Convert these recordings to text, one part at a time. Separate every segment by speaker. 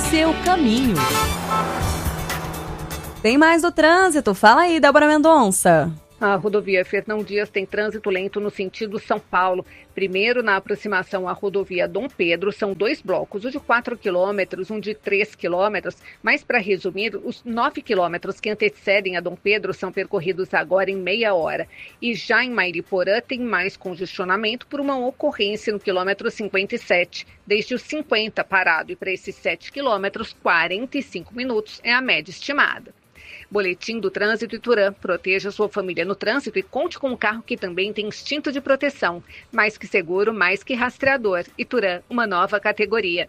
Speaker 1: seu caminho. Tem mais do trânsito. Fala aí, Débora Mendonça.
Speaker 2: A rodovia Fernão Dias tem trânsito lento no sentido São Paulo. Primeiro, na aproximação à rodovia Dom Pedro, são 2 blocos, um de 4 quilômetros, um de 3 quilômetros. Mas, para resumir, os 9 quilômetros que antecedem a Dom Pedro são percorridos agora em meia hora. E já em Mairiporã tem mais congestionamento por uma ocorrência no quilômetro 57, desde os 50 parado. E para esses 7 quilômetros, 45 minutos é a média estimada. Boletim do Trânsito Iturã. Proteja sua família no trânsito e conte com um carro que também tem instinto de proteção. Mais que seguro, mais que rastreador. Iturã, uma nova categoria.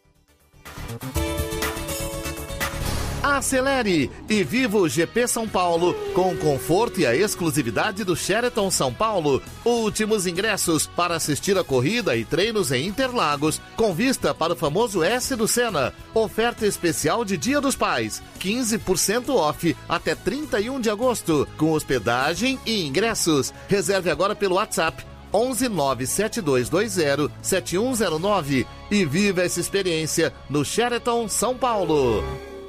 Speaker 3: Acelere e viva o GP São Paulo com o conforto e a exclusividade do Sheraton São Paulo. Últimos ingressos para assistir a corrida e treinos em Interlagos, com vista para o famoso S do Senna. Oferta especial de Dia dos Pais, 15% off até 31 de agosto, com hospedagem e ingressos. Reserve agora pelo WhatsApp 11 97220 7109 e viva essa experiência no Sheraton São Paulo.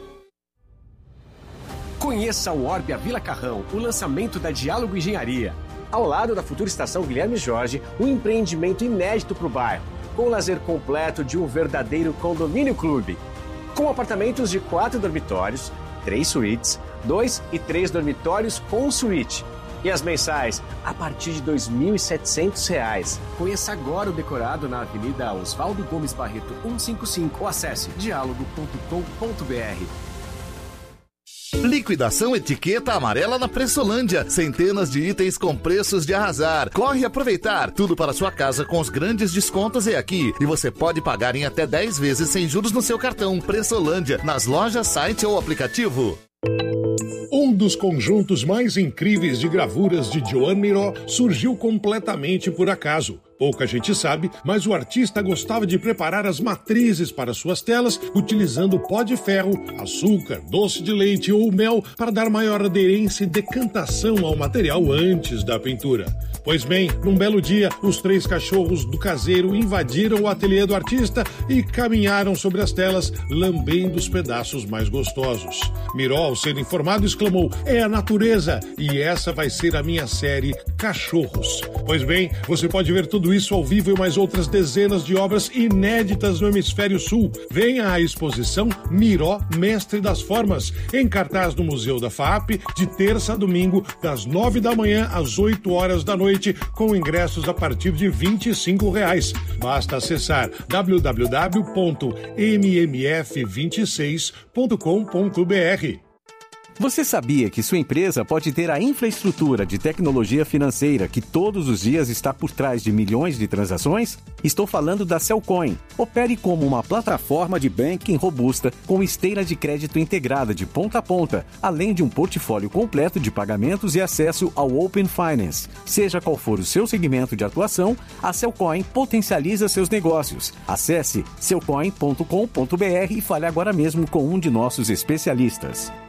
Speaker 4: Conheça o Orbia Vila Carrão, o lançamento da Diálogo Engenharia. Ao lado da futura estação Guilherme Jorge, um empreendimento inédito para o bairro, com o lazer completo de um verdadeiro condomínio clube. Com apartamentos de 4 dormitórios, 3 suítes, 2 e 3 dormitórios com suíte. E as mensais a partir de R$ 2.700. Conheça agora o decorado na Avenida Oswaldo Gomes Barreto 155 ou acesse dialogo.com.br.
Speaker 3: Liquidação Etiqueta Amarela na Pressolândia. Centenas de itens com preços de arrasar. Corre aproveitar. Tudo para sua casa com os grandes descontos é aqui. E você pode pagar em até 10 vezes sem juros no seu cartão. Pressolândia, nas lojas, site ou aplicativo.
Speaker 5: Um dos conjuntos mais incríveis de gravuras de Joan Miró surgiu completamente por acaso. Pouca gente sabe, mas o artista gostava de preparar as matrizes para suas telas utilizando pó de ferro, açúcar, doce de leite ou mel para dar maior aderência e decantação ao material antes da pintura. Pois bem, num belo dia, os 3 cachorros do caseiro invadiram o ateliê do artista e caminharam sobre as telas, lambendo os pedaços mais gostosos. Miró, ao ser informado, exclamou: "É a natureza, e essa vai ser a minha série Cachorros". Pois bem, você pode ver tudo isso ao vivo e mais outras dezenas de obras inéditas no Hemisfério Sul. Venha à exposição Miró, Mestre das Formas, em cartaz no Museu da FAAP, de terça a domingo, das 9 da manhã às 8 horas da noite, com ingressos a partir de R$ 25. Basta acessar www.mmf26.com.br.
Speaker 6: Você sabia que sua empresa pode ter a infraestrutura de tecnologia financeira que todos os dias está por trás de milhões de transações? Estou falando da Cellcoin. Opere como uma plataforma de banking robusta com esteira de crédito integrada de ponta a ponta, além de um portfólio completo de pagamentos e acesso ao Open Finance. Seja qual for o seu segmento de atuação, a Cellcoin potencializa seus negócios. Acesse cellcoin.com.br e fale agora mesmo com um de nossos especialistas.